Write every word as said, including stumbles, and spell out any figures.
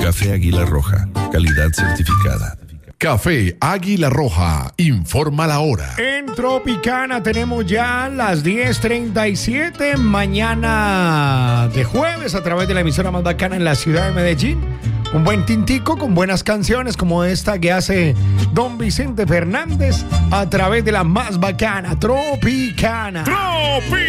Café Águila Roja, calidad certificada. Café Águila Roja, informa la hora. En Tropicana tenemos ya las diez treinta y siete, mañana de jueves, a través de la emisora más bacana en la ciudad de Medellín. Un buen tintico con buenas canciones como esta que hace Don Vicente Fernández a través de la más bacana, Tropicana. ¡Tropi!